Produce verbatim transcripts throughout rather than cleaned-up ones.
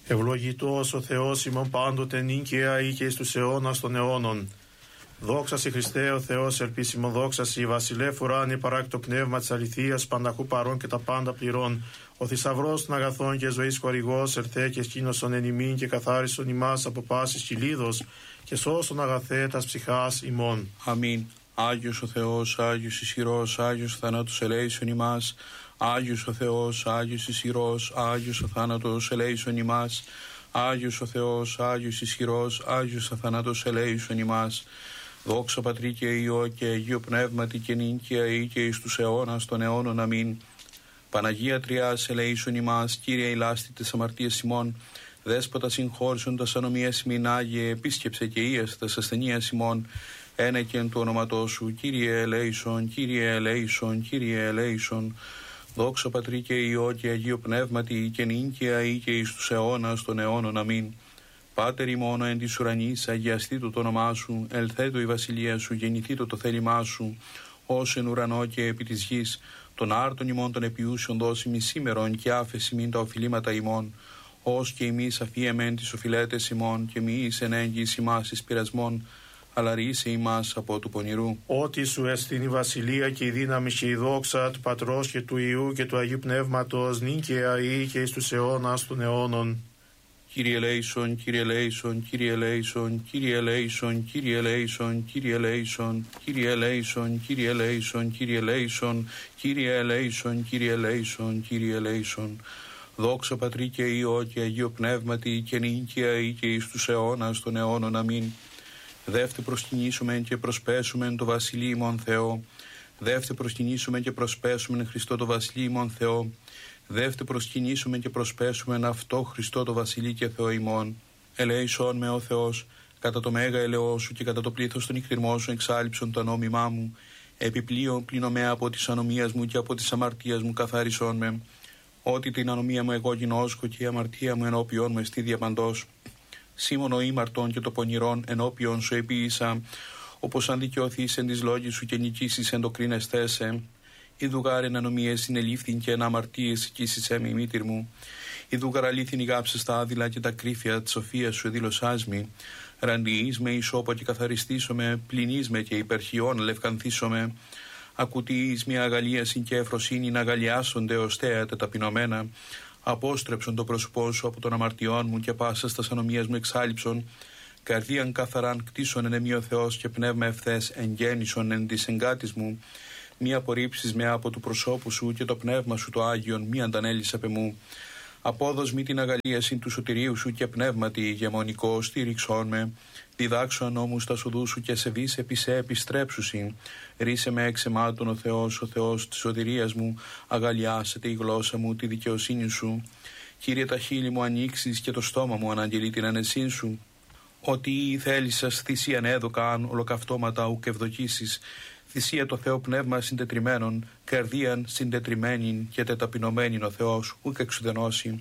Ευλογητός ο Θεός ημών πάντοτε νίκαια ή και εις τους αιώνας των αιώνων. Δόξα σε Χριστέ ο Θεός ελπίσιμο, δόξα σε βασιλεύ ουράνι παράκτο πνεύμα της αληθείας πανταχού παρών και τα πάντα πληρών. Ο θησαυρός των αγαθών και ζωής χορηγός ερθέ και σκήνωσον εν ημίν και καθάρισον ημάς από πάσης κυλίδος και σώσον αγαθέ τας ψυχάς ημών. Αμήν. Άγιος ο Θεός, Άγιος ισχυρός, Άγιος ο θάνατος ελέησον ημάς. Άγιος ο Θεός, Άγιος ισχυρός, Άγιος ο θάνατος ελέησον ημάς. Άγιος ο Θεός, Άγιος ισχυρός, Άγιος ο θάνατος ελέησον ημάς. Δόξα Πατρί και Υιό και Αγίο Πνεύματι και νυν και αεί και εις τους αιώνας των αιώνων. Αμήν. Παναγία Τριάς ελέησον ημάς, Κύριε ηλάστη τες αμαρτίες ημών. Δέσποτα συγχώρησον τας ανομίας ημίν, Άγιε επίσκεψε και ίεστε τας ασθενείας ημών. Ένεκεν του ονόματός σου, Κύριε ελέησον, Κύριε ελέησον, Κύριε ελέησον. Δόξα Πατρί και Υιό και Αγίο Πνεύματι και νυν και αεί και εις τους αιώνας των αιώνων. Αμήν. Πάτερ ημών εν της ουρανής, αγιαστήτω το όνομά σου, ελθέτω η βασιλεία σου, γεννηθήτω το θέλημά σου, ως εν ουρανό και επί της γης. Των άρτων ημών των επιούσεων δώσιμη σήμερον και άφεση μην τα οφειλήματα ημών, ως και εμείς αφίεμεν τις οφειλέτες ημών και μη εις εν έγκυης ημάς εις πειρασμών, αλλά ρίσε ημάς από του πονηρού. Ότι σου εστίν η βασιλεία και η δύναμη και η δόξα του Πατρός και του Υιού και του Αγίου Πνεύματος νυν και αεί και εις τους αιώνας των αιώνων. Κύριε ελέησον, Κύριε ελέησον, Κύριε ελέησον, Κύριε ελέησον, Κύριε ελέησον, Κύριε ελέησον, Κύριε ελέησον, Κύριε ελέησον, Κύριε ελέησον, Κύριε ελέησον, Κύριε ελέησον, Κύριε ελέησον. Δόξα Πατρί και Υιό και Αγίο Πνεύματι και νυν και αεί και εις τους αιώνας των αιώνων. Αμήν. Δεύτε προσκυνήσουμε και προσπέσουμε το βασιλεί ημών Θεό. Δεύτε προσκυνήσουμε και προσπέσουμε Χριστό το βασιλεί ημών Θεό. Δεύτε προσκυνήσουμε και προσπέσουμε αυτό Χριστό το βασιλεί και Θεό ημών. Ελέησον με ο Θεός, κατά το μέγα ελαιό σου και κατά το πλήθος των ηχθυρμών σου εξάλειψον το ανώμημά μου. Επιπλέον πλήνομαι από της ανομίας μου και από της αμαρτίας μου καθάρισόν με. Ότι την ανομία μου εγώ γινώσκω και η αμαρτία μου ενώπιον μου εστί διαπαντός. Σήμων ο ήμαρτον και το πονηρόν ενώπιον σου επίησα, όπως αν δικαιωθείς εν της λόγης σου και νικήσεις εν το κρίνεσθέσαι. Ιδουγάρ εν ανομίες συνελήφθην και εν αμαρτίες κοίσισέ με η μήτηρ μου. Ιδουγάρ αλήθην ηγάψες τα άδειλα και τα κρύφια της σοφίας σου εδήλωσάς μη. Ραντιείς με ισόπα και καθαριστήσομαι, πληνείς με και υπερχιών λευκανθήσομαι. Ακουτείς μια αγαλίαση και ευφροσύνη να αγαλιάσονται ως θέατα ταπεινωμένα. Απόστρεψον το πρόσωπό σου από των αμαρτιών μου και πάσα στα ανομίας μου εξάλειψον. Καρδίαν καθαράν κτίσον εν εμή ο Θεός και πνεύμα ευθές εγγέννησον εν της εγκάτης μου. Μη απορρίψεις με από του προσώπου σου και το πνεύμα σου το Άγιον μη αντανέλεις απ' εμού. Απόδος μη την αγαλίαση του σωτηρίου σου και πνεύματι ηγεμονικό στήριξόν με. Διδάξω νόμους τα σουδού σου και σε βείς επί σε επιστρέψουσι. Ρίσε με εξαιμάτων ο Θεός, ο Θεός της σωτηρίας μου. Αγαλιάσετε η γλώσσα μου τη δικαιοσύνη σου. Κύριε τα χείλη μου ανοίξεις και το στόμα μου αναγγελεί την ανεσήν σου. Ότι η θέλησας θυσίαν έδωκαν ολοκαυτώματα ουκ ευδοκίσεις. Θυσία το Θεό πνεύμα συντετριμένον, καρδίαν συντετριμένην και τεταπεινωμένην ο Θεός ουκ εξουδενώσει.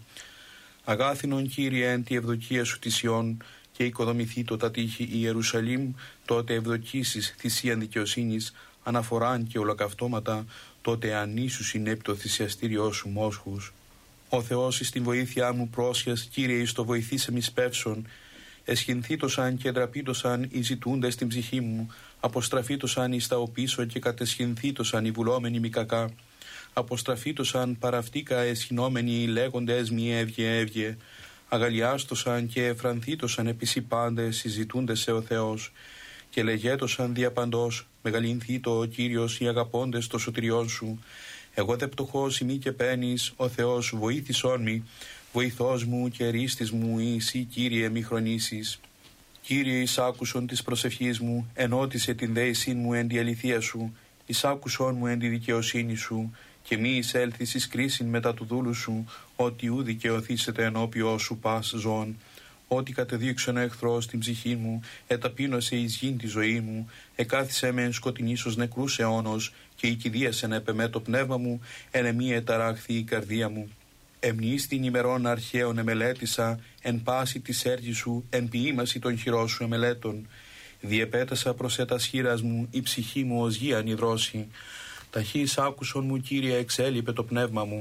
Αγάθινον Κύριε εν τη ευδοκία σου θυσιών και οικοδομηθεί το τα τείχη Ιερουσαλήμ, τότε ευδοκίσεις θυσίαν δικαιοσύνης, αναφοράν και ολοκαυτώματα, τότε ανήσου συνέπει το θυσιαστήριό σου μόσχους. Ο Θεός εις την βοήθειά μου πρόσιας, Κύριε εις το βοηθήσε μη σπεύσον. Εσχυνθήτωσαν και ντραπήτωσαν οι ζητούντες στην ψυχή μου. Αποστραφήτωσαν εις τα οπίσω και κατεσχυνθήτωσαν οι βουλόμενοι μη κακά. Αποστραφήτωσαν παραυτίκα εσχυνόμενοι οι λέγοντες μη έβγε έβγε. Αγαλιάστωσαν και εφρανθήτωσαν επισή πάντες συζητούντες σε ο Θεός. Και λεγέτωσαν διαπαντός, μεγαλυνθήτω ο Κύριος οι αγαπώντες το σωτηριόν σου. Εγώ δε πτωχός ημί και πένης, ο Θεός βοήθησόν μη. Βοηθός μου και ρίστης μου ή εσύ Κύριε μη χρονίσεις. Κύριε εις άκουσον της προσευχής μου, ενώτισε την δέησήν μου εν τη αληθεία σου, εις άκουσον μου εν τη δικαιοσύνη σου, και μη εισέλθεις εις κρίσιν μετά του δούλου σου, ότι ου δικαιωθήσετε ενώπιό σου πας ζών. Ότι κατεδίωξον εχθρός την ψυχή μου, εταπείνωσε εις γην τη ζωή μου, εκάθισε με εν σκοτεινής ως νεκρούς αιώνος, και η κηδίασεν επεμέ το πνεύμα μου, εν εμή εταράχθη η καρδία μου. Εμνείς την ημερών αρχαίων εμελέτησα, εν πάση της έργης σου, εν ποιήμαση των χειρών σου εμελέτων. Διεπέτασα προς έτας χείρας μου, η ψυχή μου ως γη ανιδρώσει. Ταχύς άκουσον μου, Κύριε, εξέλιπε το πνεύμα μου.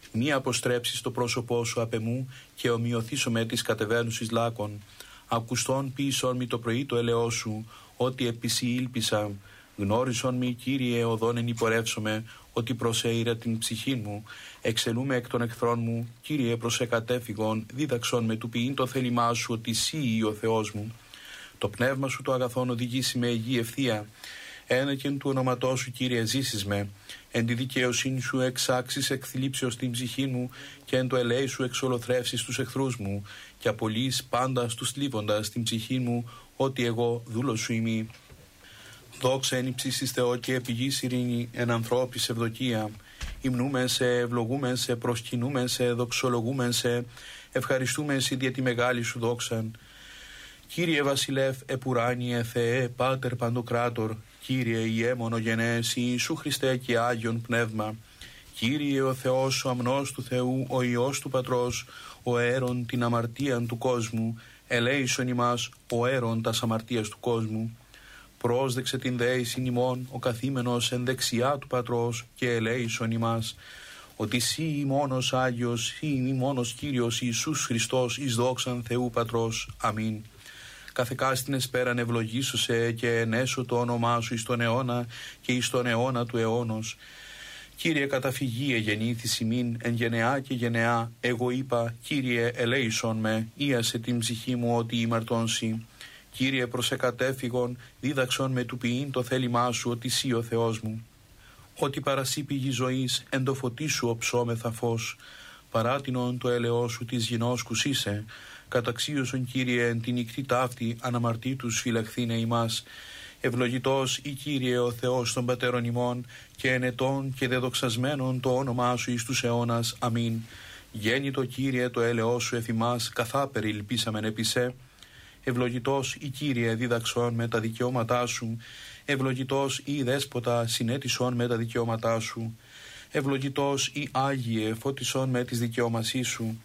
Μη αποστρέψεις το πρόσωπό σου απ' εμού και ομοιωθήσω με τις κατεβαίνουσης λάκων. Ακουστών πίσων μη το πρωί το ελαιό σου, ότι επισή ήλπισα. Γνώρισον μη, Κύριε, οδόν εν υπορεύσομαι, ότι προσέειρα την ψυχή μου. Εξελούμε εκ των εχθρών μου, Κύριε, προσεκατέφυγον, δίδαξον με του ποιήν το θέλημά σου, ότι εσύ ο Θεός μου. Το πνεύμα σου το αγαθόν οδηγήσει με υγιή ευθεία. Ένεκεν του ονοματός σου, Κύριε, ζήσεις με. Εν τη δικαιοσύνη σου εξάξεις εκθλίψεως την ψυχή μου και εν το ελέη σου εξολοθρεύσεις τους εχθρούς μου και απολύεις πάντα στους θλίβοντας την ψυχή μου, ότι εγώ δούλος σου είμαι. Δόξα εν υψίστοις Θεό και επιγής ειρήνη εν ανθρώπης ευδοκία. Υμνούμεν σε, ευλογούμεν σε, προσκυνούμεν σε, δοξολογούμεν σε, ευχαριστούμεν σε δια τη μεγάλη σου δόξαν. Κύριε Βασιλεύ, επουράνιε Θεέ, Πάτερ Παντοκράτορ, Κύριε Ιε μονογενές, Ιησού Χριστέ και Άγιον Πνεύμα. Κύριε ο Θεός, ο αμνός του Θεού, ο Υιός του Πατρός, ο αίρον την αμαρτίαν του κόσμου, ελέησον ημάς, ο αίρον τας αμαρτίας του κόσμου. Πρόσδεξε την δέησιν ημών, ο καθήμενος εν δεξιά του Πατρός, και ελέησον ημάς, ότι σύ η μόνος Άγιος, σύ η μόνος Κύριος Ιησούς Χριστός, εις δόξαν Θεού Πατρός. Αμήν. Καθεκάστην εσπέραν ευλογήσωσε και ενέσω το όνομά σου εις τον αιώνα και εις τον αιώνα του αιώνος. Κύριε, καταφυγή εγεννήθης ημίν εν γενεά και γενεά, εγώ είπα, Κύριε, ελέησον με, ίασε την ψυχή μου ότι ημαρτώνσι. Κύριε, προσεκατέφυγον, δίδαξον με του ποιήν το θέλημά σου, ότι σύ ο Θεός μου. Ότι παρασύ πηγή ζωής, εν το φωτί σου οψόμεθα φως. Παράτινον το έλεό σου της γινώσκους είσαι. Καταξίωσον, Κύριε, εν την νυχτή ταύτη αναμαρτήτους φυλαχθήνε ημάς. Ευλογητός η Κύριε ο Θεός των πατέρων ημών, και ενετών και δεδοξασμένων το όνομά σου εις τους αιώνας. Αμήν. Γέννητο, Κύριε, το έλεό σου εφημάς, καθάπερ ηλπίσαμεν επί σε. Ευλογητός η Κύριε, δίδαξον με τα δικαιώματά σου. Ευλογητός η Δέσποτα, συνέτησον με τα δικαιώματά σου. Ευλογητός η Άγιε, φώτισον με τις δικαιώμασή σου.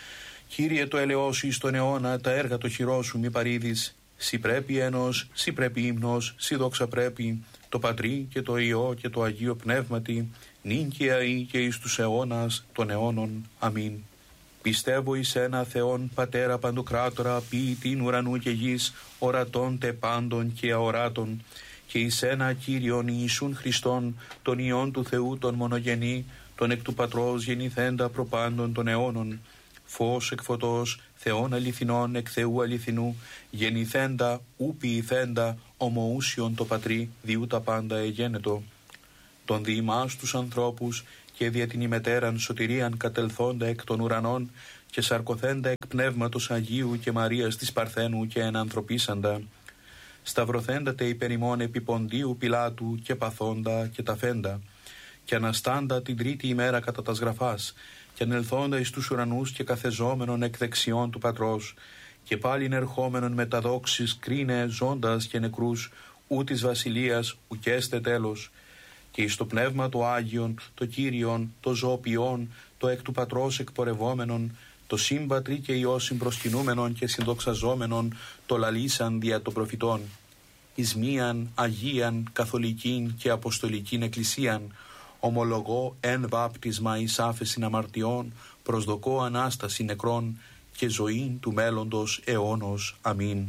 Κύριε, το έλεό σου εις τον αιώνα, τα έργα το χειρό σου μη παρήδεις. Σι πρέπει ένος, σι πρέπει ύμνος, σι δόξα πρέπει, το Πατρί και το Υιό και το Αγίο Πνεύματι, νυν και αεί και εις τους αιώνας των αιώνων. Αμήν. Πιστεύω εις ένα Θεόν Πατέρα Παντοκράτορα, ποιητήν ουρανού και γης, ορατών τε πάντων και αοράτων, και εις ένα Κύριον Ιησούν Χριστόν, τον Υιόν του Θεού τον μονογενή, τον εκ του Πατρός γεννηθέντα προπάντων των αιώνων, φως εκ φωτός, Θεόν αληθινών εκ Θεού αληθινού, γεννηθέντα, ου ποιηθέντα, ομοούσιον το Πατρί, διού τα πάντα εγένετο. Τον δι' ημάς τους ανθρώπους, και δια την ημετέραν σωτηρίαν κατελθόντα εκ των ουρανών, και σαρκωθέντα εκ Πνεύματος Αγίου και Μαρίας της Παρθένου και ενανθρωπίσαντα. Σταυρωθέντα τε υπερ ημών επί Ποντίου Πιλάτου, και παθόντα και ταφέντα, και αναστάντα την τρίτη ημέρα κατά τας γραφάς, και ανελθόντα εις τους ουρανούς και καθεζόμενον εκ δεξιών του Πατρός, και πάλιν ερχόμενον με τα δόξης κρίνε ζώντας και νεκρούς, ου της βασιλείας ουκέστε τέλος. Και εις το Πνεύμα το Άγιον, το Κύριον, το ζωοποιόν, το εκ του Πατρός εκπορευόμενον, το σύμπατρι και Υιό συμπροσκυνούμενον και συνδοξαζόμενον, το λαλήσαν δια των προφητών. Εις μίαν Αγίαν, Καθολικήν και Αποστολικήν Εκκλησίαν, ομολογώ εν βάπτισμα εις άφεσιν αμαρτιών, προσδοκώ Ανάσταση νεκρών και ζωήν του μέλλοντος αιώνος. Αμήν.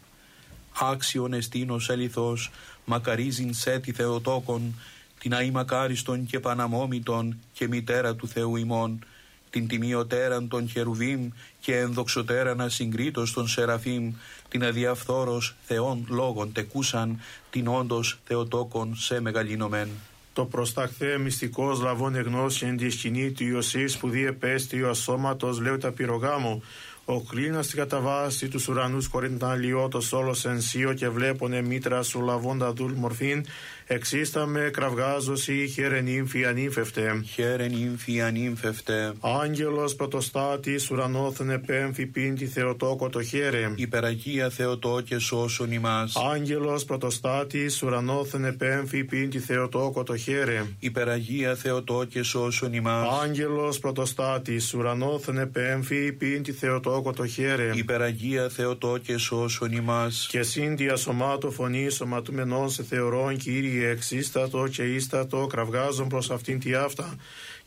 Άξιον εστίνος αληθώς, μακαρίζειν σε τη Θεοτόκον, την αΐ μακάριστον και παναμόμητον και μητέρα του Θεού ημών, την τιμιωτέραν των χερουβίμ και ενδοξωτέραν ασυγκρίτως των σεραφείμ, την αδιαφθόρος Θεών λόγων τεκούσαν, την όντως Θεοτόκον σε μεγαλύνομεν. Το προσταχθέ μυστικός λαβών εγνώση εν τη σκηνή του Ιωσήφ σπουδή επέστη ο ασώματος λέω τα πυρογάμου. Ο κλίνας στην καταβάση τους ουρανούς κορίντα αλλιώτος όλος εν σίο και βλέπονε μήτρα σου λαβώντα δούλ μορφήν, εξίσταμε κραυγάζωση χαίρεν ύμφη ανήμφευτε. Χαίρεν ύμφη ανήμφευτε. Άγγελος πρωτοστάτης ουρανόθεν επέμφη πίντη Θεοτόκο το χαίρε. Υπεραγία Θεοτόκε σώσον ημάς. Άγγελος πρωτοστάτης ουρανόθεν επέμφη πίντη Θεοτόκο το χαίρε. Υπεραγία Θεοτόκε σώσον ημάς. Άγγελος πρωτοστάτης ουρανόθεν επέμφη πίντη Θεοτόκο το χαίρε. Υπεραγία Θεοτόκε σώσον ημάς. Και σύντια σωμάτω φωνή σωματούμενών σε θεωρών Κύριε εξίστατο και ίστατο κραυγάζον προς αυτήν τη αυτά.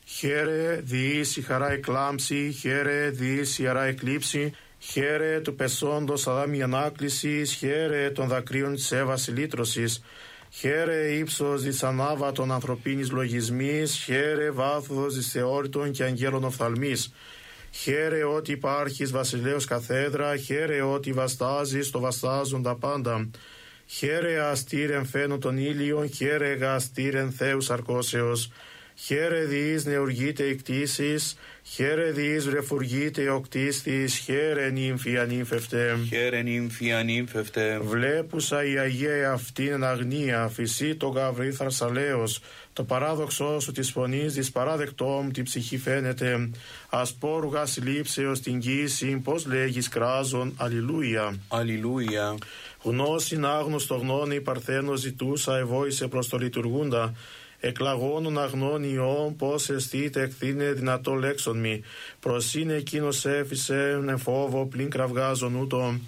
Χαίρε διείς η χαρά εκλάμψη, χαίρε διείς η χαρά εκλείψη, χαίρε του πεσόντος αδάμι ανάκλησης, χαίρε των δακρύων της Εύας λύτρωσης, χαίρε ύψος της ανάβατων ανθρωπίνης λογισμής, χαίρε βάθος της θεώρητων και αγγέλων οφθαλμής. Χαίρε ότι υπάρχεις βασιλέως καθέδρα, χαίρε ότι βαστάζεις το βαστάζουν τα πάντα. Χαίρε αστήρεν φαίνον των ήλιων, χαίρε γαστήρεν Θεούς αρκώσεως. Χαίρε διείς νεουργείται η κτήσης, χαίρε διείς βρεφουργείται ο κτίστης, χαίρε νύμφη ανύμφευτε. Χαίρε νύμφη ανύμφευτε. Βλέπουσα η Αγία αυτήν εν αγνία, φυσί το γαβρί θαρσαλέως, το παράδοξό σου της φωνής της παράδεκτόμ την ψυχή φαίνεται, ασπόρουγας λήψεως την κοίηση, πώς λέγεις κράζον, αλληλούια. Αλληλούια. Γνώσιν άγνωστο γνώνη παρθένο ζητούσα, ευόησε προς το λειτουργούντα, εκλαγώνων αγνών ιών, πώς αισθείτε εκθήνε δυνατό λέξον μη. Προσύνε εκείνος έφυσε, με φόβο πλην κραυγάζον ούτω.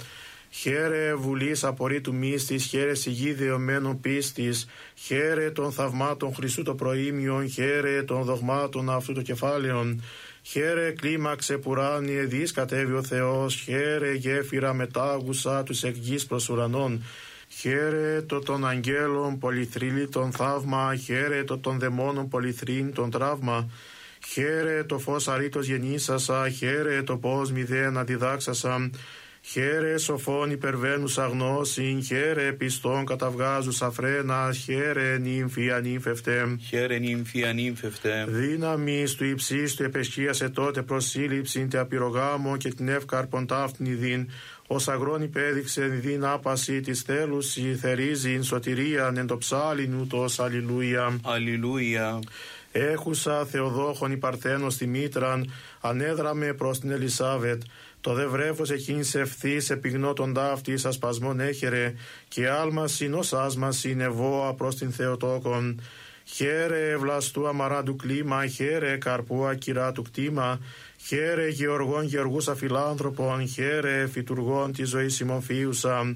Χαίρε βουλής απορρίτου μύστης, χαίρε σιγή δεωμένων πίστης, χαίρε των θαυμάτων Χριστού το προήμιον, χαίρε των δογμάτων αυτού το κεφάλαιον. Χαίρε κλίμαξε πουράνιε, δις κατέβει ο Θεός, χαίρε γέφυρα μετάγουσα τους εκ γης προς ουρανών. Χαίρε το των αγγέλων πολυθρύλι τον θαύμα, χαίρε το των δαιμόνων πολυθρύν τον τραύμα. Χαίρε το φως αρήτως γεννήσασα, χαίρε το πώς μηδέν αντιδάξασα. Χαίρε σοφών υπερβαίνουσα γνώση, χαίρε πιστών καταβγάζουσα φρένα, χαίρε νύμφη ανύμφευτε. Χαίρε νύμφη ανύμφευτε. Δύναμις του υψίστου επεσχίασε τότε προσύλληψην τε απειρογάμο και την εύκαρπον ταύτην ειδήν. Ως αγρόν υπέδειξε δίν άπαση της θέλουση, θερίζειν σωτηρίαν εν το ψάλιν ούτως, αλληλούια. Αλληλούια. Έχουσα Θεοδόχων η Παρθένος τη μήτραν, ανέδραμε προς την Ελισάβετ. Το δε βρέφος εκείνης ευθύς επιγνώ τον ταύτης ασπασμόν έχερε, και άλμασιν ως άσμασιν ευώα προς την Θεοτόκον. Χαίρε ευλαστού αμαράντου κλίμα, χαίρε καρπού ακυρά του κτήμα, χαίρε γεωργών γεωργούσα φιλάνθρωπων, χαίρε φυτουργών τη ζωή συμμοφίουσα.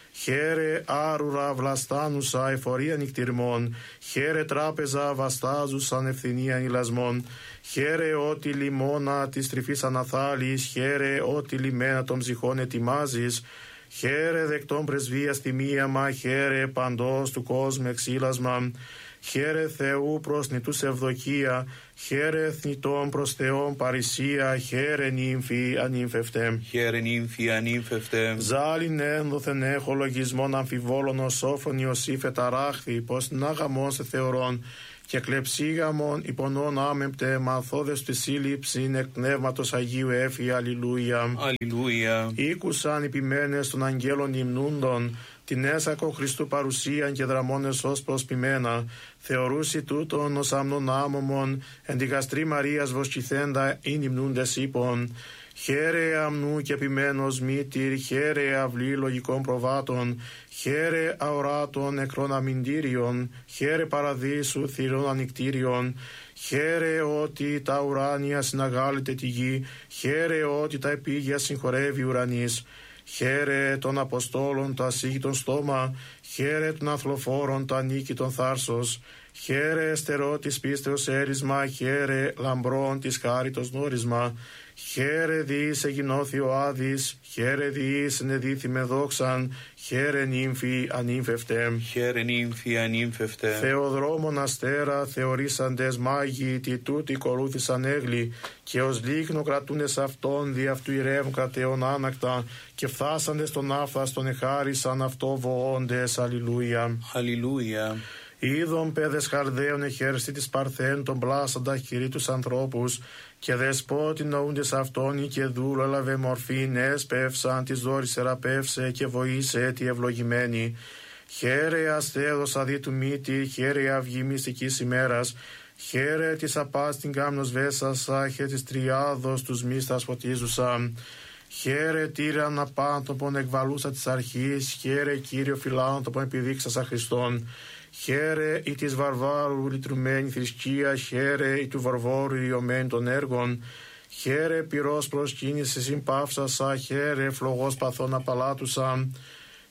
Χαίρε άρουρα βλαστάνουσα εφορία νυχτηρμών, χαίρε τράπεζα βαστάζουσαν ευθυνία ηλασμών. Χαίρε ότι λιμώνα της τρυφής αναθάλης, χαίρε ότι λιμένα των ψυχών ετοιμάζεις. Χαίρε δεκτών πρεσβείας τιμίαμα, χαίρε παντός του κόσμου εξήλασμα. Χαίρε Θεού προς νητούς ευδοκία, χαίρε θνητών προς Θεόν παρησία, χαίρε νύμφη ανύμφευτε. Χαίρε νύμφη ανύμφευτε. Ζάλιν ένδοθεν έχω λογισμόν αμφιβόλων ως σόφων Ιωσήφ εταράχθη, πως να γαμών σε θεωρών, και κλεψίγαμον υπονών άμεμπτε μαθόδες του σύλληψην εκ πνεύματος Αγίου έφη, αλληλούια. Αλληλούια. Ήκουσαν υπημένες των αγγέλων υμνούντων, την έσακο Χριστού παρουσίαν και δραμώνες ως προσπιμένα, θεωρούσι τούτον ως αμνών άμωμον, εν τη γαστρή Μαρίας βοσκηθέντα ειν υμνούντες είπων. Χαίρε αμνού και επιμένος μήτηρ, χαίρε αυλή λογικών προβάτων, χαίρε αοράτων νεκρών αμυντήριων, χαίρε παραδείσου θυρών ανοιχτήριων, χαίρε ότι τα ουράνια συναγάλλεται τη γη, χαίρε ότι τα επίγεια συγχωρεύει ουρανής. Χαίρε των Αποστόλων το ασύγητον στόμα, χαίρε των αθλοφόρων το ανίκητον θάρσος, χαίρε στερό της πίστεως έρισμα, χαίρε λαμπρών της χάριτος νόρισμα. Χαίρε διείς εγινώθη ο Άδης, χαίρε διείς ενεδίθη με δόξαν, χαίρε νύμφη ανύμφευτε. Χαίρε νύμφη ανύμφευτε. Θεοδρόμων αστέρα θεωρήσαντες μάγοι, τι τούτοι κορούθησαν έγλοι, και ως λίγνο κρατούνες αυτόν δι' αυτού ηρεύουν κρατεών άνακτα, και φθάσαντες τον άφθαστον εχάρισαν αυτό βοώντες, αλληλούια. Αλληλούια. Είδων παιδες χαρδαίων εχέρστη της Παρθέν τον πλάσαντα χειρή τους ανθρώπους, και δεσπότη νοούντες αυτόν και δούλο έλαβε μορφήν, έσπευσαν της δόρης εραπεύσε και βοήσε τη ευλογημένη. Χαίρε αστέδωσα δι του μύτη, χαίρε αυγή μυστικής ημέρας, χαίρε της απάς την κάμνος βέσασα, χαίρε της τριάδος τους μύστας φωτίζουσα. Χαίρε τύραν απάντοπον εκβαλούσα της αρχής, χαίρε Κύριο φιλάνθρωπον επιδείξασα Χριστόν. Χαίρε η της βαρβάρου λυτρουμένη θρησκεία, χαίρε η του βαρβόρου ιωμένη των έργων. Χαίρε πυρός προσκύνηση συμπαύσασα, χαίρε φλογός παθών απαλάτουσα.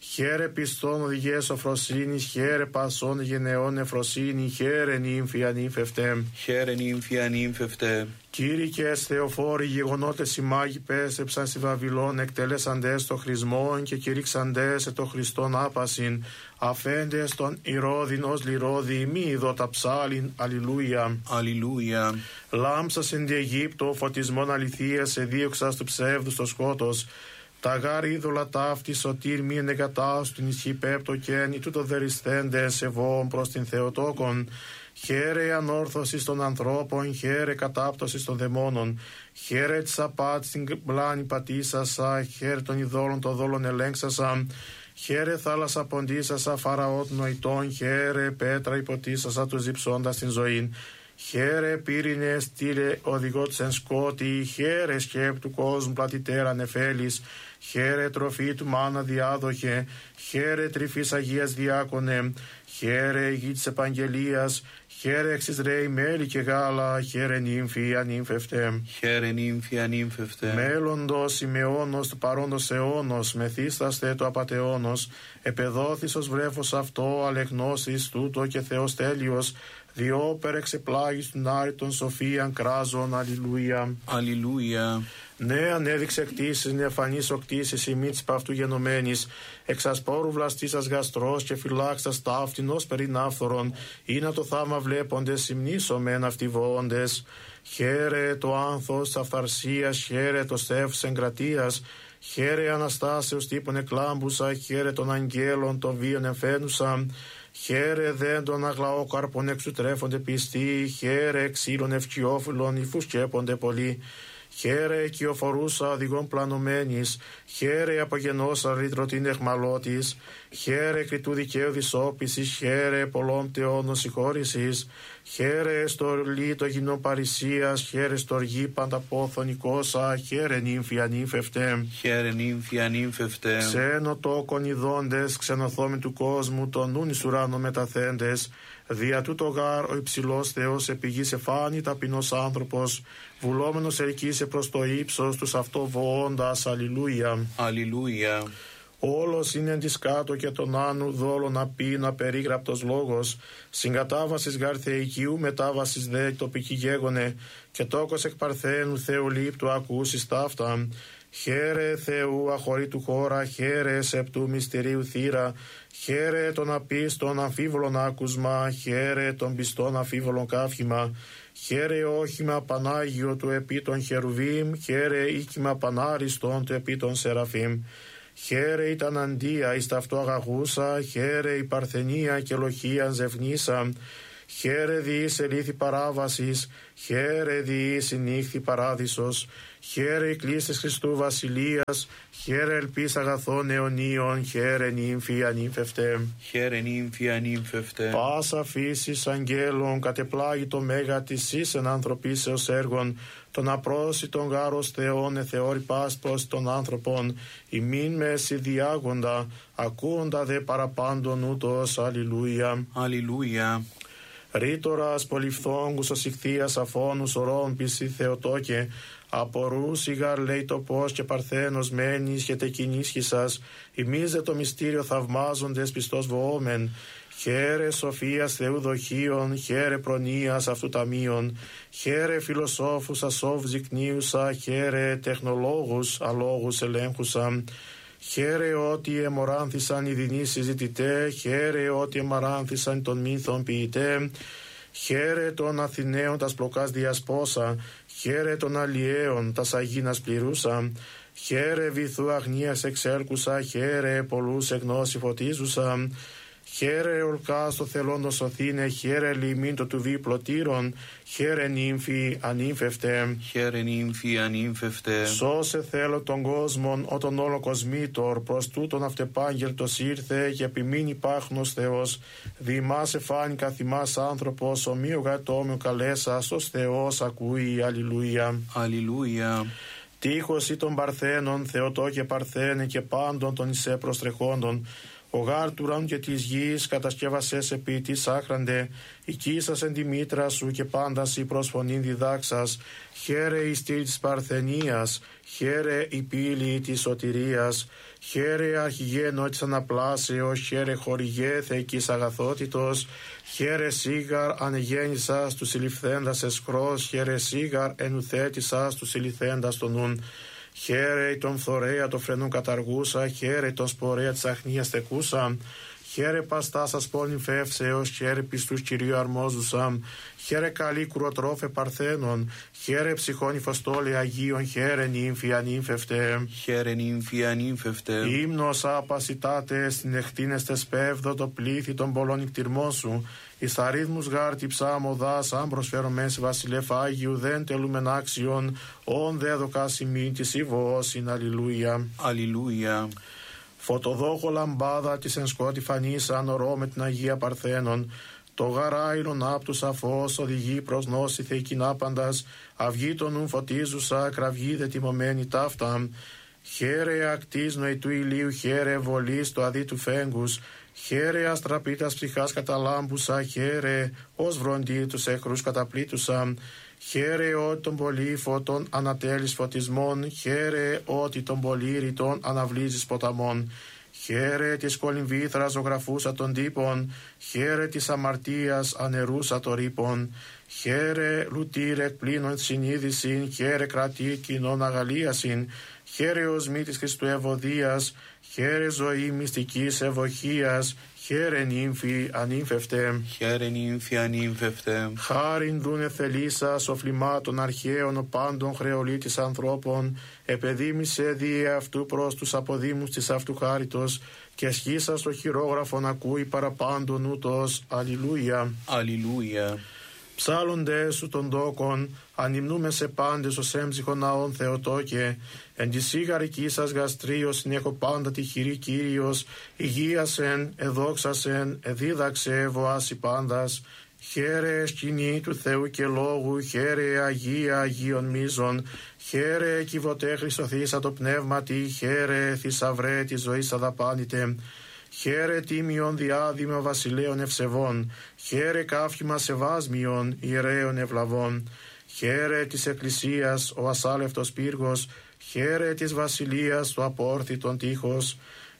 Χαίρε πιστών οδηγές σοφροσύνης, χαίρε πασών γενεών νεφροσύνη, χαίρε νύμφη ανήμφευτε. Χαίρε νύμφη ανήμφευτε. Κήρυκες Θεοφόροι γεγονότες οι μάγοι πέστρεψαν στη Βαβυλών, εκτελέσαντες το χρησμόν και κηρύξαντες το Χριστόν άπασιν, αφέντες τον Ηρώδην ως λιρώδη, μη ειδώ τα ψάλιν, αλληλούια. Αλληλούια. Λάμψας εν τη Αιγύπτο, φωτισμόν αληθείας, εδίωξας του ψεύδου στο σκότος. Τα γάρ είδωλα ταύτη σωτήρ μη ενεγκατάστην ισχύ πέπτο και εν τούτο δερισθέντες ευώων προς την Θεοτόκον. Χαίρε ανόρθωση των ανθρώπων, χαίρε κατάπτωση των δαιμόνων. Χαίρε της απάτης την πλάνη πατήσασα, χαίρε των ειδόλων των δόλων ελέγξασα. Χαίρε θάλασσα ποντίσασα, φαραώτ νοητών, χαίρε πέτρα υποτίσασα τους διψώντας την ζωήν. Χαίρε πύρινε στήλε οδηγότης εν σκότη, χαίρε σκέπ του κόσμου πλατητέρα νεφέλης, χαίρε τροφή του μάνα διάδοχε, χαίρε τρυφής Αγίας διάκονε, χαίρε γη της επαγγελίας, χαίρε εξ Ισραήλ μέλι και γάλα, χαίρε νύμφη ανήμφευτε. Χαίρε νύμφη ανήμφευτε. Μέλλοντος ημεώνος του παρόντος αιώνος, μεθύσταστε το απατεώνος, επεδόθης ως βρέφος αυτό, αλεγνώσης τούτο και Θεός τέλειος, διόπερ εξεπλάγης του άρρητον σοφίαν κράζον, αλληλούια. Αλληλούια. Ναι, ανέδειξε κτήσεις, νεαφανής ο κτήσεις, η μύτης παυτού γενομένης, εξασπόρου βλαστήσας γαστρός και φυλάξας ταύτινος περινάφθορον, ή να το θάμα βλέποντες, συμνήσομεν αυτιβόοντες. Χαίρε το άνθος της αυθαρσίας, χαίρε το στέφος εγκρατείας, χαίρε Αναστάσεως τύπων εκλάμπουσα, χαίρε των αγγέλων των βίων εμφαίνουσα. Χαίρε δεν των αγλαόκαρπων εξουτρέφονται πιστοί, χαίρε ξύλων ευκιόφυλλων υφουσκέπονται πολλοί. Χαίρε οικειοφορούσα οδηγών πλανωμένης, χαίρε απογενώσα ρήτρωτην εχμαλώτης, χαίρε κριτού δικαίου δυσόπισης, χαίρε πολλών τεώνων συγχώρησης, χαίρε στολή το γινών παρησίας, χαίρε στοργή πανταπόθων οικόσα, χαίρε νύμφη ανήμφευτε. Χαίρε νύμφη ανήμφευτε. Ξένο τόκον ειδώντες, ξενοθόμοι του κόσμου, τον νουν εις ουράνο μεταθέντες, δια τούτο γάρ ο υψηλός Θεός επηγής εφάνη ταπεινός άνθρωπος, βουλόμενος ελκύσε προς το ύψος τους αυτοβοώντας, αλληλούια. Αλληλούια. Όλος είναι της κάτω και τον άνου δόλων απείν απερίγραπτος λόγος, συγκατάβασης γάρ θεϊκίου, μετάβασης δε τοπική γέγονε, και τόκος εκ παρθένου Θεού λείπτου ακούσεις ταύτα. Χαίρε Θεού αχωρήτου χώρα, χαίρε σεπτού μυστηρίου θύρα, χαίρε των απίστων αμφίβολων άκουσμα, χαίρε των πιστών αμφίβολων καύχημα, χαίρε όχημα Πανάγιο του επί των χερουβίμ, χαίρε οίκημα Πανάριστον του επί των σεραφείμ. Χαίρε ήταν αντία εις ταυτό αγαγούσα, χαίρε η παρθενία και λοχίαν ζευνήσα, χαίρε διείς ελήθη παράβασης, χαίρε διείς νύχθη παράδεισος, χαίρε η κλίστης Χριστού βασιλείας, χαίρε ελπίς αγαθών αιωνίων, χαίρε νύμφη ανήμφευτε. Χαίρε νύμφη ανήμφευτε. Πάσα φύσης αγγέλων κατεπλάγει το μέγα της εις εν ανθρωπίσεως έργων, τον απρόσιτον γάρος Θεών εθεώρη πας προς των άνθρωπων, ημίν μέση διάγοντα, ακούοντα δε παραπάντων ούτως, αλληλούια. Αλληλούια. Ρήτορας πολυφθόγκους οσυχθίας αφώνους ορών πισι Θεοτόκε, απορούς ηγαρ λέει το πώς και παρθένος μένεις και τεκινίσχυσας, ημείς δε το μυστήριο θαυμάζοντες πιστός βοόμεν. Χαίρε σοφίας Θεού δοχείων, χαίρε προνοίας αυτού ταμείων, χαίρε φιλοσόφους ασόβ ζυκνίουσα, χαίρε τεχνολόγους αλόγους ελέγχουσα. Χαίρε ότι εμοράνθησαν οι δεινοί συζητητέ, χαίρε ότι εμαράνθησαν των μύθων ποιητέ, χαίρε των Αθηναίων τας πλοκάς διασπόσα, χαίρε των αλλιέων τας αγίνας πληρούσα, χαίρε βυθού αγνίας εξέλκουσα, χαίρε πολλούς εγνώση φωτίζουσα, χαίρε ολκά στο θελόντος σωθήνε, χαίρε λιμήν το του βι πλωτήρων, χαίρε νύμφη ανήμφευτε. Χαίρε νύμφη ανήμφευτε. Σώσε θέλω τον κόσμον, ο τον όλο κοσμήτορ, προς τούτον αυτεπάγγελτος ήρθε και επιμείνει πάχνος Θεός. Δημάς εφάνει καθημάς άνθρωπος, ομοίου γατόμιο καλέσας, ως Θεός ακούει, αλληλούια. Αλληλούια. Τείχος ή των παρθένων, Θεοτό και παρθένε και πάντων των εισέ προστρεχόντων, Ο γάρ του ουρανού και της γης κατασκεύασες επί της άχραντε, οικίσας εν τη μήτρα σου και πάντας η προσφωνήν διδάξας. Χαίρε η στήλη της Παρθενίας, χαίρε η πύλη της σωτηρίας, χαίρε αρχηγένο της αναπλάσεως, χαίρε χορηγέ θεϊκής αγαθότητος, χαίρε σίγαρ ανεγέννησας του συλληφθέντας εσχρός, χαίρε σίγαρ ενουθέτησας του συλληφθέντας τον νουν. Χαίρε τον φθορέα το φρενούν καταργούσα, χαίρε τον σπορέα της αχνίας τεκούσα, χαίρε παστάσας πόλην φεύσεως, χαίρε πιστούς Κυρίου αρμόζουσα, χαίρε καλή κρουοτρόφε παρθένων, χαίρε ψυχών υφοστόλη Αγίων, χαίρε νύμφη ανύμφευτε. Χαίρε νύμφη ανύμφευτε. Ύμνος απασιτάτε στην εχτίνεστε σπέβδο το πλήθη των πολλών νικτυρμών σου, εις αρρύθμους γάρτη ψάμοδας, αν προσφέρομες βασιλεύ Άγιου, δεν τελούμεν άξιον, ον δε δοκάς ημίν της υβώσιν. Αλληλούια. Αλληλούια. Φωτοδόχο λαμπάδα της εν σκότη φανίσαν ορώ με την Αγία Παρθένων. Το γαράιλον απ' του σαφώς οδηγεί προς νόση θεϊκήν άπαντας, αυγή των νουν φωτίζουσα, κραυγή δε τιμωμένη ταύτα. Χαίρε ακτής νοητού ηλίου, χαίρε βολής το αδί του φέγγους, χαίρε αστραπίτας ψυχάς καταλάμπουσα, χαίρε ως βροντί τους εχρούς καταπλήτουσα. Χαίρε ότι τον πολύ φωτών ανατέλεις φωτισμών, χαίρε ότι τον πολύ ρητών αναβλύζεις ποταμών. Χαίρε της κολυμβήθρας ζωγραφούσα των τύπων, χαίρε της αμαρτίας ανερούσα το ρήπον. Χαίρε λουτήρε εκπλήνων συνείδησιν, χαίρε κρατή κοινών αγαλίασιν, χαίρε οσμή της Χριστού ευωδίας, χαίρε ζωή μυστικής ευοχίας, χαίρε νύμφη ανύμφευτε. Χαίρε νύμφη ανύμφευτε. Χάριν δούνε θελήσας οφλημάτων αρχαίων ο πάντων χρεολίτης ανθρώπων, επεδίμησε δι' αυτού προς τους αποδήμους της αυτού χάριτος, και σχίσας το χειρόγραφον ακούει παραπάντων ούτως. Αλληλούια. Αλληλούια. Ψάλλονται σου των τόκων, ανυμνούμε σε πάντες ως έμψυχο ναόν Θεοτόκε. Εν τη σίγαρική σας γαστρίος συνέχω πάντα τη χειρή Κύριος, υγείασεν, εδόξασεν, εδίδαξε, βοάσει πάντας. Χαίρε σκηνή του Θεού και λόγου, χαίρε Αγία Αγίων μίζων, χαίρε κυβωτέ Χριστοθήσα το πνεύματι, χαίρε θησαυρέ τη ζωής αδαπάνητε. Χαίρε τίμιον διάδημα βασιλέων ευσεβών, χαίρε κάφημα σεβάσμιον ιερέων ευλαβών. Χαίρε της Εκκλησίας ο ασάλευτος πύργος, χαίρε της βασιλείας το απόρθητον τείχος.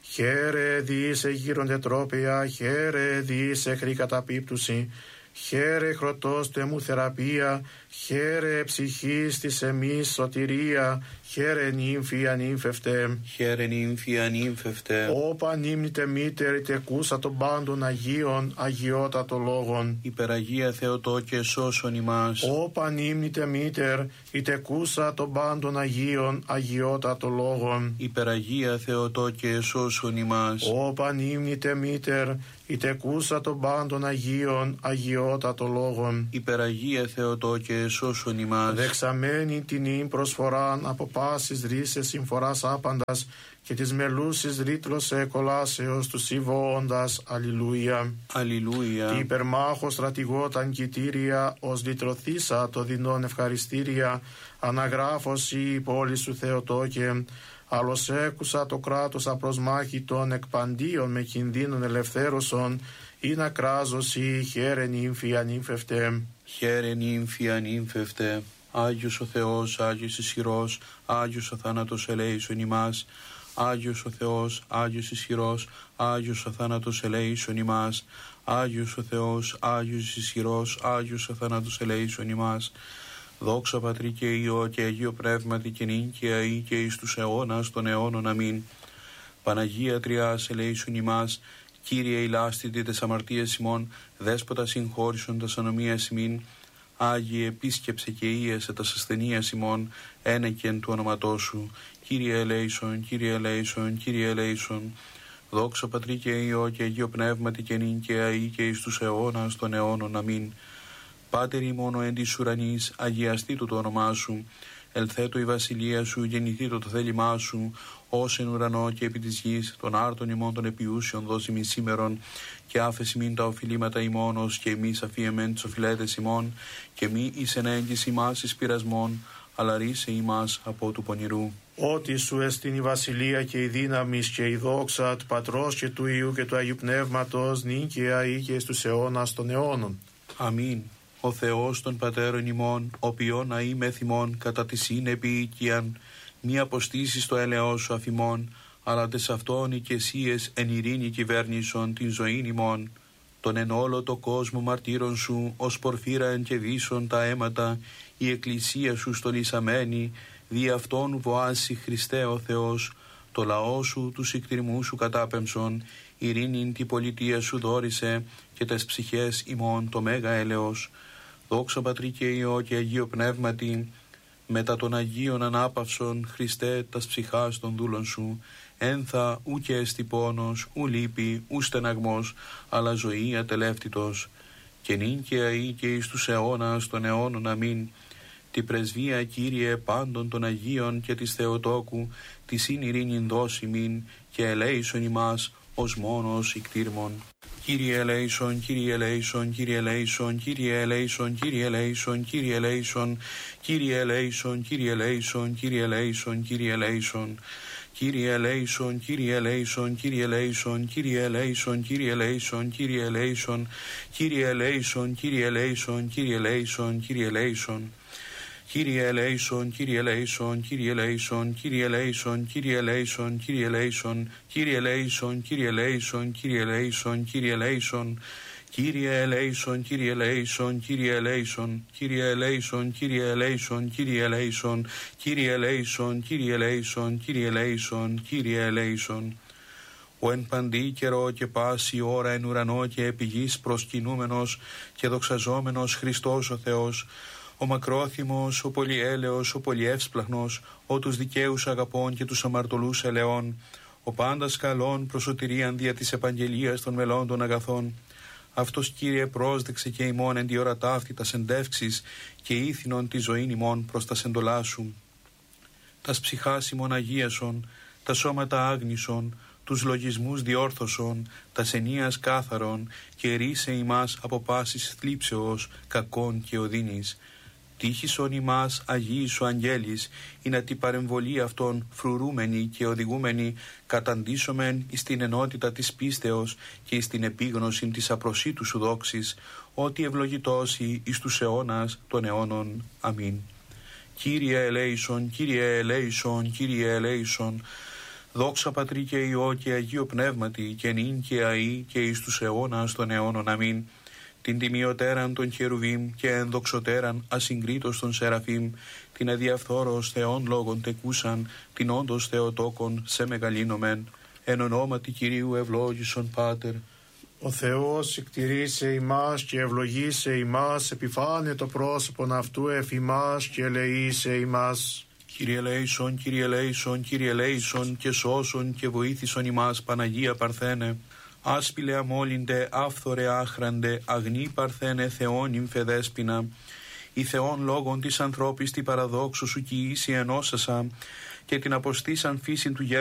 Χαίρε διήσε γύρονται τρόπια, χαίρε διήσε χρή καταπίπτουση. Χαίρε χρωτός του εμού θεραπεία, χαίρε ψυχής της εμείς σωτηρία, χαίρε νύμφη ανύμφευτε. Χαίρε νύμφη ανύμφευτε. Όπα νύμνητε μήτερ είτε κούσα των πάντων Αγίων, αγιότατο λόγον. Υπεραγία Θεοτόκε σώσον ημάς. Όπα νύμνητε μήτερ είτε κούσα των πάντων Αγίων, αγιότατο λόγον. Υπεραγία Θεοτόκε σώσον ημάς. Όπα νύμνητε μήτερ είτε κούσα των πάντων Αγίων, αγιότατο λόγον. Υπεραγία Θεοτόκε σώσον ημάς. Δεξαμένη την ύν προσφοράν από πάσης ρίσες συμφοράς άπαντας, και της μελούσης ρήτλος εκολάσεως του συμβώντας. Αλληλούια. Αλληλούια. Τι υπερμάχο στρατηγόταν κητήρια, ως λυτρωθήσα το δεινόν ευχαριστήρια, αναγράφωση η πόλη σου Θεοτόκε. Άλλος έκουσα το κράτος απροσμάχη των εκπαντίων με κινδύνων ελευθέρωσον, ή να κράζωση χαίρε νύμφη ανύμφευτε. Χαίρε νύμφη ανύμφευτε. Άγιος ο Θεός, Άγιος ισχυρός, Άγιος ο θάνατος ελέησον ημάς. Άγιος ο Θεός, Άγιος ισχυρός, Άγιος ο θάνατος ελέησον ημάς. Άγιος ο Θεός, Άγιος ισχυρός, Άγιος ο θάνατος ελέησον ημάς. Δόξα Πατρί και Υιό και Αγίο Πνεύματι και νυν και αεί και εις τους αιώνας των αιώνων. Αμήν. Παναγία Τριάς ελέησον ημάς. Κύριε ηλάστητη τες αμαρτίες ημών, Δέσποτα συγχώρησον τας ανομίας ημίν. Άγιε επίσκεψε και ίεσε τας ασθενείας ημών, ένεκεν του ονοματός σου. Κύριε ελέησον, Κύριε ελέησον, Κύριε ελέησον. Δόξα Πατρί και Υιό και Αγίο Πνεύματι και νυν και αεί και εις τους αιώνας των αιώνων. Αμήν. Πάτερ ημών εν της ουρανής, αγιαστήτω το όνομά σου. Ελθέτω η βασιλεία σου, γεννηθήτω το θέλημά σου, ως εν ουρανό και επί της γης, των άρτων ημών των επιούσιων δώσει μη σήμερον, και άφεση μην τα οφειλήματα ημώνος, και εμείς αφίεμεν τις οφειλέτες ημών, και μη εις ενέγγυς ημάς εις πειρασμών, αλλά ρίσε ημάς από του πονηρού. Ότι σου εστίν η βασιλεία και η δύναμις και η δόξα του Πατρός και του Υιού και του Αγίου Πνεύματος, νυν και αεί και στους αιώνας των αιώνων. Αμήν. Ο Θεός των Πατέρων ημών, οποίον αεί μεθυμών κατά τη συνεπιοικίαν, μη αποστήσεις το έλεος σου αφημών, αλλά τες αυτόν οικεσίες εν ειρήνη κυβέρνησον την ζωήν ημών. Τον εν όλο το κόσμο μαρτύρων σου, ως πορφύρα εν και βίσον τα αίματα, η εκκλησία σου στολισαμένη, δι' αυτόν βοάσει Χριστέ ο Θεός, το λαό σου του συκτηρμού σου κατάπεμψον, ειρήνην τη πολιτεία σου δόρισε και τες ψυχές ημών το μέγα έλεος. Δόξα Πατρί και Υιό και Αγίο Πνεύματι, μετά των Αγίων ανάπαυσον, Χριστέ τας ψυχάς των δούλων σου, ένθα ου και εστι πόνος, ου λύπη, ου στεναγμός, αλλά ζωή ατελεύτητος. Και νυν και αεί και εις τους αιώνας των αιώνων αμήν. Τη πρεσβεία, Κύριε, πάντων των Αγίων και της Θεοτόκου, τη συν ειρήνην δώσει μην, και ελέησον ημάς ως μόνος ικτήρμον. Κύριε ελέησον, Κύριε ελέησον, Κύριε ελέησον, Κύριε ελέησον, Κύριε ελέησον, Κύριε ελέησον, Κύριε ελέησον, Κύριε ελέησον, Κύριε ελέησον, Κύριε ελέησον. Κύριε ελέησον, Κύριε ελέησον, Κύριε ελέησον, Κύριε ελέησον, Κύριε ελέησον, Κύριε ελέησον, Κύριε ελέησον, Κύριε ελέησον, Κύριε ελέησον, Κύριε ελέησον. Κύριε ελέησον, Κύριε ελέησον, Κύριε ελέησον, Κύριε ελέησον, Κύριε ελέησον, Κύριε ελέησον, Κύριε ελέησον, Κύριε ελέησον, Κύριε ελέησον, Κύριε ελέησον. Κύριε ελέησον, Κύριε ελέησον, Κύριε ελέησον, Κύριε ελέησον, Κύριε ελέησον, Κύριε ελέησον, Κύριε ελέησον, Κύριε ελέησον, Κύριε ελέησον, Κύριε ελέησον. Ο εν παντή καιρό και πάση ώρα εν ουρανό και επί γης προσκυνούμενος και δοξαζόμενος Χριστός ο Θεός, ο μακρόθυμος, ο πολυέλεος, ο πολυεύσπλαχνος, ο τους δικαίους αγαπών και τους αμαρτωλούς ελεών, ο πάντας καλών προσωτηρίαν δια της επαγγελίας των μελών των αγαθών. Αυτός, Κύριε, πρόσδεξε και ημών εν τη ώρα ταύτη τας εντεύξεις και ήθινον τη ζωήν ημών προς τα σεντολά σου. Τας ψυχάς ημών αγίασον, τα σώματα άγνησον, τους λογισμούς διόρθωσον, τας ενίας κάθαρον και ρίσε ημάς από πάσης θλίψεως, κακών και οδύνης. Τύχησον ημάς Αγίοι σου αγγέλης, ή να την παρεμβολή αυτών φρουρούμενοι και οδηγούμενοι καταντήσομεν εις την ενότητα της πίστεως και εις την επίγνωση της απροσίτου σου δόξης, ότι ευλογητώσει εις τους αιώνας των αιώνων. Αμήν. Κύριε ελέησον, Κύριε ελέησον, Κύριε ελέησον. Δόξα Πατρί και Υιό και Αγίο Πνεύματι, και νυν και αεί και εις τους αιώνας των αιώνων. Αμήν. Την τιμιωτέραν των χερουβίμ και ενδοξωτέραν ασυγκρίτως των σεραφείμ, την αδιαφθόρος Θεών λόγων τεκούσαν, την όντως Θεοτόκον σε μεγαλύνομεν, εν ονόματι Κυρίου ευλόγησον Πάτερ. Ο Θεός εκτηρήσε ημάς και ευλογήσε ημάς, επιφάνε το πρόσωπον αυτού εφ' ημάς και ελεήσε ημάς. Κύριε ελέησον, Κύριε ελέησον, Κύριε ελέησον και σώσον και βοήθησον ημάς, Παναγία Παρθένε. Άσπηλε αμόλυντε, άφθορε άχραντε, αγνή Παρθένε Θεόν υμφε δέσποινα. Η Θεόν λόγων της ανθρώπης τη παραδόξου σου κι ίση ενώσασα και την αποστήσαν φύσιν του